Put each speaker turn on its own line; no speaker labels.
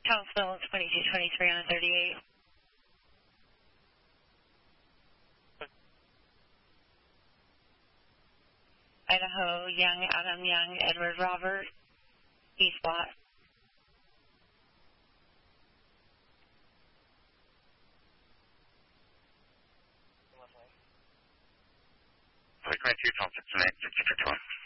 Townsville 2223 on 38. Idaho, Young, Adam Young, Edward Robert, East Lot.
Frequency 628, 661.